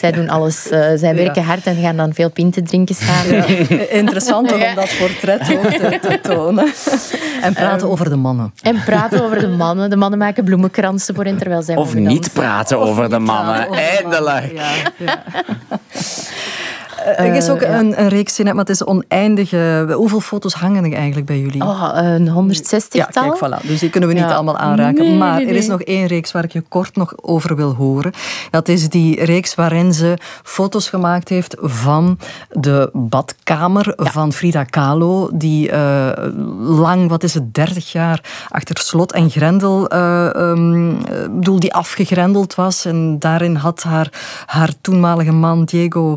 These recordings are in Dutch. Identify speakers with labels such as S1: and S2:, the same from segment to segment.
S1: Zij doen alles. Zij werken hard en gaan dan veel pinten drinken samen.
S2: Ja, interessant om dat portret ook te tonen. En praten over de mannen.
S1: En praten over de mannen. De mannen maken bloemenkransen voor hen terwijl zij
S3: Of niet praten over de mannen. Eindelijk.
S2: Ja. Er is ook een reeks in, maar het is oneindig. Hoeveel foto's hangen er eigenlijk bij jullie?
S1: Een 160-tal.
S2: Ja, kijk, voilà. Dus die kunnen we niet allemaal aanraken.
S1: Nee,
S2: maar
S1: nee.
S2: er is nog één reeks waar ik je kort nog over wil horen. Dat is die reeks waarin ze foto's gemaakt heeft van de badkamer van Frida Kahlo, die lang, 30 jaar achter slot en grendel, die afgegrendeld was. En daarin had haar toenmalige man Diego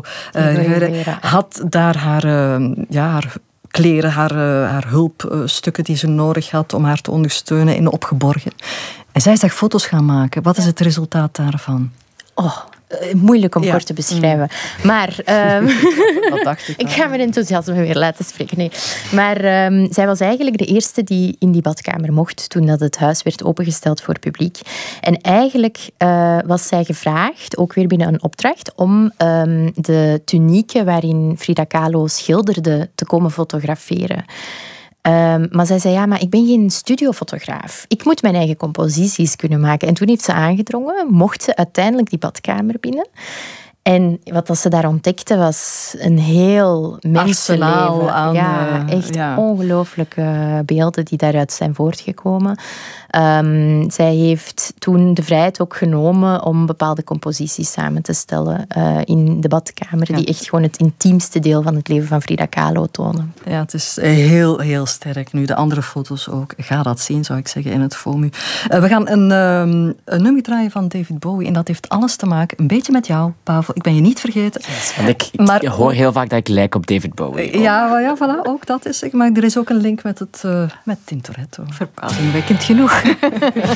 S2: had daar haar kleren, haar hulpstukken die ze nodig had om haar te ondersteunen in opgeborgen. En zij is daar foto's gaan maken. Wat is het resultaat daarvan?
S1: Moeilijk om kort te beschrijven. Maar
S2: dat dacht ik.
S1: Ik ga mijn enthousiasme weer laten spreken. Nee. Maar zij was eigenlijk de eerste die in die badkamer mocht toen dat het huis werd opengesteld voor publiek. En eigenlijk was zij gevraagd, ook weer binnen een opdracht, om de tunieke waarin Frida Kahlo schilderde te komen fotograferen. Maar zij zei, maar ik ben geen studiofotograaf. Ik moet mijn eigen composities kunnen maken. En toen heeft ze aangedrongen, mocht ze uiteindelijk die badkamer binnen. En wat ze daar ontdekte was een heel mensenleven. Echt ongelooflijke beelden die daaruit zijn voortgekomen. Zij heeft toen de vrijheid ook genomen om bepaalde composities samen te stellen in de badkamer, die echt gewoon het intiemste deel van het leven van Frida Kahlo tonen.
S2: Ja, het is heel, heel sterk. Nu, de andere foto's ook. Ga dat zien, zou ik zeggen, in het FOMU. We gaan een nummer draaien van David Bowie en dat heeft alles te maken, een beetje met jou, Pavel. Ik ben je niet vergeten.
S3: Want ik hoor heel vaak dat ik lijk op David Bowie.
S2: Ja, voilà, ook dat is. Maar er is ook een link met Tintoretto.
S4: Verbazingwekkend genoeg.